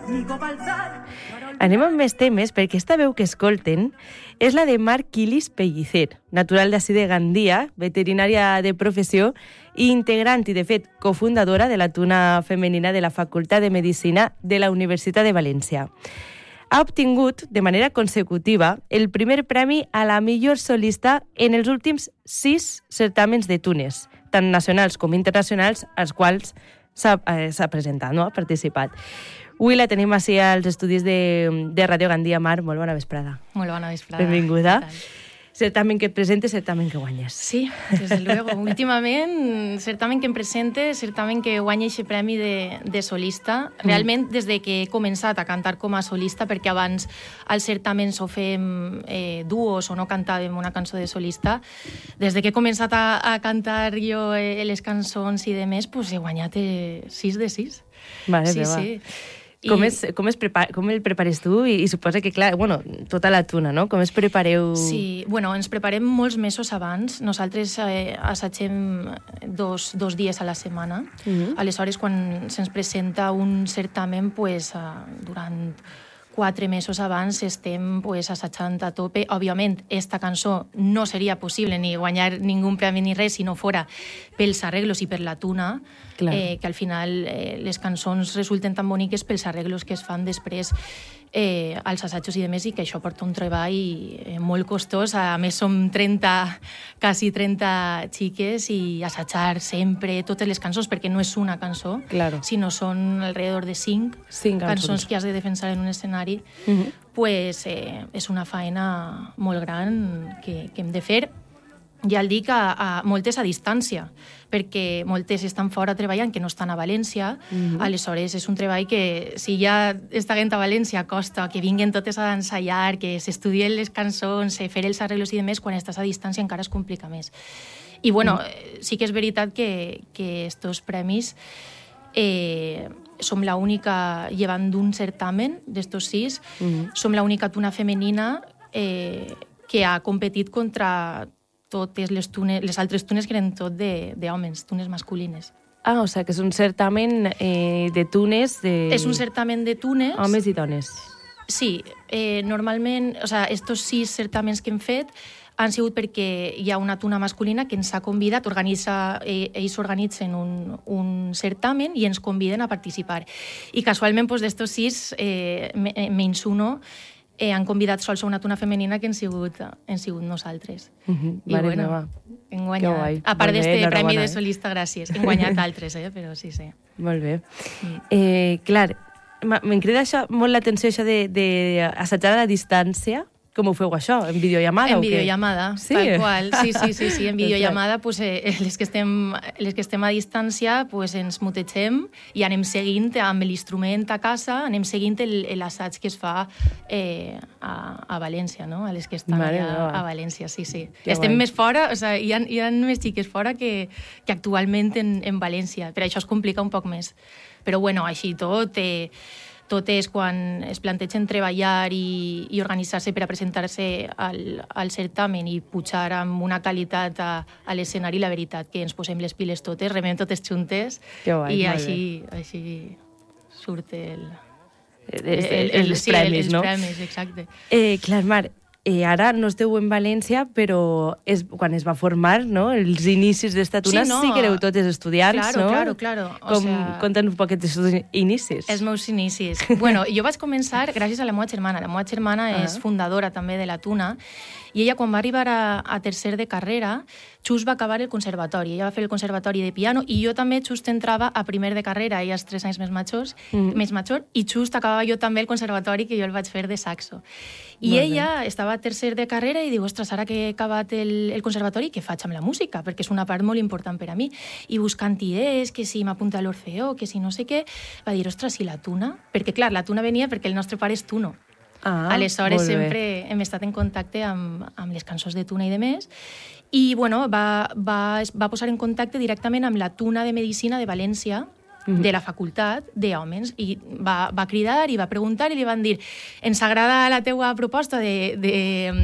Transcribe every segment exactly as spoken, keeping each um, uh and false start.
Anem amb més temes, perquè esta veu que escolten és la de Mar Quilis Pellicer, natural d'ací de Gandia, veterinària de professió i integrant i, de fet, cofundadora de la tuna femenina de la Facultat de Medicina de la Universitat de València. Ha obtingut, de manera consecutiva, el primer premi a la millor solista en els últims sis certàmens de tunes, tant nacionals com internacionals, als quals s'ha eh, presentat, no? Ha participat. Avui la tenim així als estudis de, de Ràdio Gandia. Mar, molt bona vesprada. Molt bona vesprada. Benvinguda. Certamen que et presentes, certamen que guanyes. Sí, desde luego. Últimament, certamen que em presente, certamen que guanya aquest premi de, de solista. Realment, des de que he començat a cantar com a solista, perquè abans als certamens o fem eh, duos o no cantàvem una cançó de solista, des de que he començat a, a cantar jo eh, les cançons i demés, pues he guanyat eh, sis de sis. Vale, sí, va. sí. Com, és, com, és prepar, com el prepares tu? I, i suposa que, clar, bueno, tota la tuna, no? Com es prepareu? Sí, bueno, ens preparem molts mesos abans. Nosaltres eh, assagem dos, dos dies a la setmana. Uh-huh. Aleshores, quan se'ns presenta un certamen, pues, eh, durant quatre mesos abans estem pues, assajant a tope. Òbviament, esta cançó no seria possible ni guanyar ningú premi ni res si no fora pels arreglos i per la tuna, eh, que al final eh, les cançons resulten tan boniques pels arreglos que es fan després eh, als assajos i demés, i que això porta un treball eh, molt costós. A més, som trenta, quasi trenta xiques, i assajar sempre totes les cançons, perquè no és una cançó, claro, sinó són alrededor de cinc, cinc cançons. cançons que has de defensar en un escenari. Uh-huh. Pues eh, és una faena molt gran que, que hem de fer. Ja el dic, a, a moltes a distància, perquè moltes estan fora treballant, que no estan a València. Mm-hmm. Aleshores, és un treball que, si ja estan a València, costa que vinguen totes a ensaiar, que s'estudien les cançons, fer els arreglos i demés, quan estàs a distància encara es complica més. I, bueno, mm. sí que és veritat que, que estos premis eh, som la única, llevant d'un certamen d'estos sis, mm-hmm. som la única tuna femenina eh, que ha competit contra totes les, tunes, les altres tunes que eren tot d'homes, tunes masculines. Ah, o sigui que és un certamen eh, de tunes... De... És un certamen de tunes... Homes i dones. Sí, eh, normalment, o sigui, estos sis certamens que hem fet han sigut perquè hi ha una tuna masculina que ens ha convidat, organitza, eh, ells organitzen un, un certamen i ens conviden a participar. I casualment, pues, d'estos sis, eh, menys uno, Eh, han convidat sols a una tuna femenina que han sigut, han sigut nosaltres. Uh-huh. I vale, bueno, va. hem guanyat, a part d'este premi de solista, gràcies, hem guanyat altres, eh? Però sí, sí. Molt bé. Mm. Eh, clar, me'n crida això, molt l'atenció això d'assajar a la distància. Com ho feu això? En videollamada? En videollamada, sí? Tal qual. Sí, sí, sí, sí. En videollamada, pues, eh, les, que estem, les que estem a distància, pues, ens mutegem i anem seguint amb l'instrument a casa, anem seguint l'assaig que es fa eh, a, a València, no? A les que estan Mare allà a València, sí, sí. Que estem guai. més fora, o sigui, hi ha, hi ha més xiques fora que, que actualment en, en València. Per això es complica un poc més. Però, bueno, així tot... Eh, tot és quan es plantegen treballar i, i organitzar-se per a presentar-se al, al certamen i pujar amb una qualitat a, a l'escenari, la veritat que ens posem les piles totes, remem totes juntes. Que guai, i així, així surt el... el, el, el, els sí, premis, els no? Els premis, exacte. Eh, clar, Mar, eh, ara no esteu en València, però és, quan es va formar, no?, els inicis d'esta tuna, sí, no, sí que éreu totes estudiants, claro, no? Claro, claro, claro. Com, sea... Conta'ns un poquet dels teus inicis. Els meus inicis. Bueno, jo vaig començar gràcies a la meva germana. La meva germana uh-huh. és fundadora també de la tuna, i ella, quan va arribar a, a tercer de carrera, just va acabar el conservatori. Ella va fer el conservatori de piano, i jo també just entrava a primer de carrera, ella és tres anys més major, mm. més major, i just acabava jo també el conservatori, que jo el vaig fer de saxo. I Molt ella bé. Estava a tercer de carrera i diu, ostres, ara que he acabat el, el conservatori, què faig amb la música? Perquè és una part molt important per a mi. I buscant idees, que si m'apunta a l'Orfeó, que si no sé què, va dir, ostres, i la tuna? Perquè, clar, la tuna venia perquè el nostre pare és tuno. Ah, Aleshores, sempre hem estat en contacte amb, amb les cançons de tuna i de més. I, bueno, va, va, va posar en contacte directament amb la tuna de Medicina de València, mm-hmm. de la facultat d'homes, i va, va cridar i va preguntar i li van dir, ens agrada la teua proposta de, de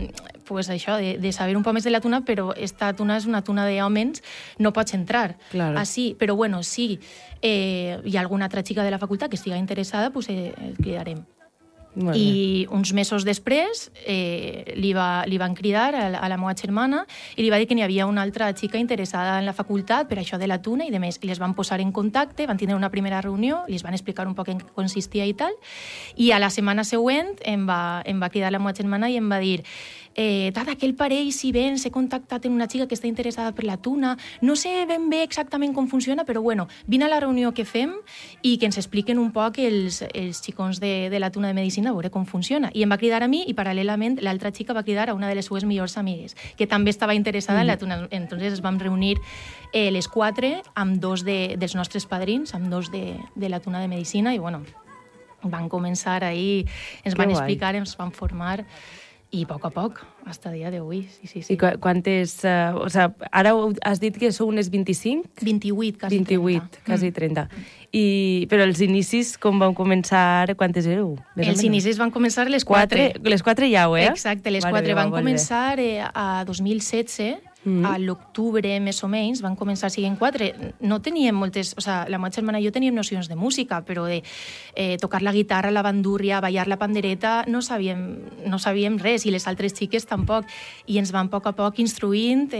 pues això, de, de saber un poc més de la tuna, però esta tuna és una tuna d'homes, no pots entrar. Claro. Així, però bueno, si eh, hi ha alguna altra xica de la facultat que estigui interessada, pues eh, el cridarem. I uns mesos després eh, li, va, li van cridar a la, a la meva germana i li va dir que n'hi havia una altra xica interessada en la facultat per això de la tuna i de més. I les van posar en contacte, van tindre una primera reunió, li van explicar un poc en què consistia i tal, i a la setmana següent em va, em va cridar la meva germana i em va dir eh, Tata, aquell parell, si ben, s'he contactat amb una xica que està interessada per la tuna, no sé ben bé exactament com funciona, però bueno, vine a la reunió que fem i que ens expliquen un poc els, els xicons de, de la tuna de medicina a veure com funciona. I em va cridar a mi i paral·lelament l'altra xica va cridar a una de les seues millors amigues, que també estava interessada mm. en la tuna. Entonces es vam reunir eh, les quatre amb dos de, dels nostres padrins, amb dos de, de la tuna de medicina i bueno, van començar ahí, ens van explicar, ens van formar i a poc a poc, fins a dia d'avui. Sí, sí, sí. I quantes... Uh, o sea, ara has dit que sou unes vint-i-cinc? vint-i-vuit, quasi vint-i-vuit, trenta. quasi trenta. I, però els inicis, com vau començar, quantes éreu? Els inicis van començar les quatre. Les quatre ja, eh? Exacte, les vale, quatre. Van vale. començar eh, a dos mil setze, mm-hmm. a l'octubre més o menys, van començar siguent quatre. No teníem moltes... O sea, la meva germana i jo teníem nocions de música, però de eh, tocar la guitarra, la bandúrria, ballar la pandereta, no sabíem, no sabíem res, i les altres xiques tampoc. I ens van a poc a poc instruint